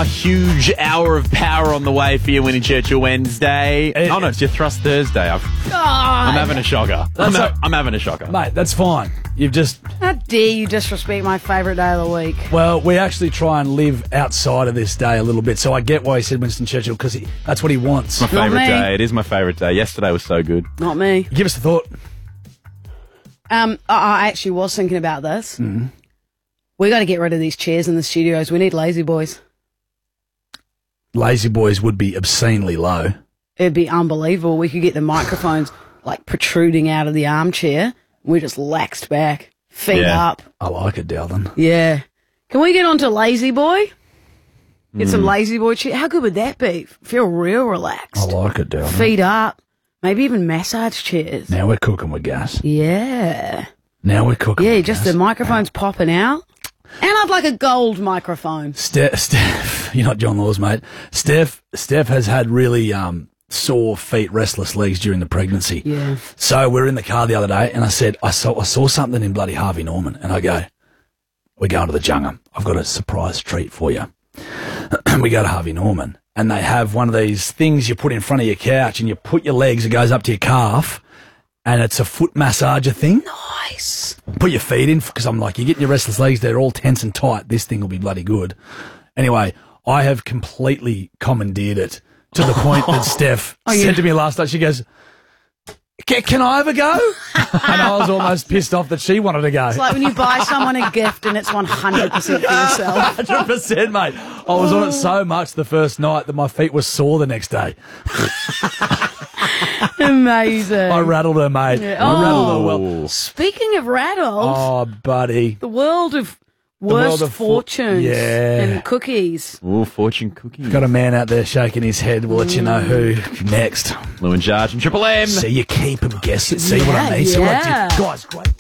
A huge hour of power on the way for your Winnie Churchill Wednesday. Oh, no, it's your Thrust Thursday. I'm having a shocker. I'm having a shocker. Mate, that's fine. You've just... How dare you disrespect my favourite day of the week? Well, we actually try and live outside of this day a little bit, so I get why he said Winston Churchill, because that's what he wants. My favourite me. day. It is my favourite day. Yesterday was so good. Not me. Give us a thought. I actually was thinking about this. Mm-hmm. We got to get rid of these chairs in the studios. We need lazy boys. Lazy boys would be obscenely low. It'd be unbelievable. We could get the microphones like protruding out of the armchair. We just laxed back, feet up. I like it, Dalton. Yeah. Can we get onto lazy boy? Get some lazy boy chair. How good would that be? Feel real relaxed. I like it, Dalton. Feet up. Maybe even massage chairs. Now we're cooking with gas. Yeah. Now we're cooking with just gas. the microphones popping out. And I'd like a gold microphone. Steph, you're not John Laws, mate. Steph has had really sore feet, restless legs during the pregnancy. Yeah. So we're in the car the other day, and I said, I saw something in bloody Harvey Norman, and I go, we're going to the Jungle. I've got a surprise treat for you. We go to Harvey Norman, and they have one of these things you put in front of your couch, and you put your legs, it goes up to your calf, and it's a foot massager thing. Nice. Put your feet in, because I'm like, you're getting your restless legs, they're all tense and tight. This thing will be bloody good. Anyway, I have completely commandeered it to the point that Steph said to me last night, she goes, can I have a go? And I was almost pissed off that she wanted to go. It's like when you buy someone a gift and it's 100% for yourself. 100%, mate. I was on it so much the first night that my feet were sore the next day. Amazing. I rattled her, mate. Yeah. I rattled her well. Speaking of rattles, Oh, buddy. the world of worst fortunes and cookies. Ooh, fortune cookies. Got a man out there shaking his head. We'll let you know who next. Lou and Jarge and Triple M. See, you keep him guessing. See what I mean? See what I did? Guys, great.